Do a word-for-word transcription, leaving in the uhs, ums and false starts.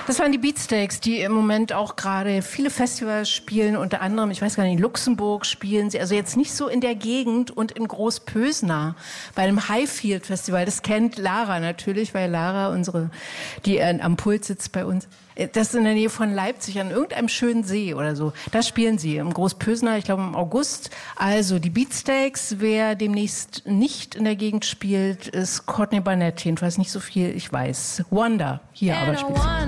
Das waren die Beatsteaks, die im Moment auch gerade viele Festivals spielen, unter anderem, ich weiß gar nicht, in Luxemburg spielen sie, also jetzt nicht so in der Gegend und in Großpösna bei einem Highfield Festival. Das kennt Lara natürlich, weil Lara, unsere, die äh, am Pult sitzt bei uns, das ist in der Nähe von Leipzig, an irgendeinem schönen See oder so. Da spielen sie im Großpösna, ich glaube im August. Also die Beatsteaks, wer demnächst nicht in der Gegend spielt, ist Courtney Barnett. Jedenfalls nicht so viel, ich weiß. Wonder, hier aber spielt sie.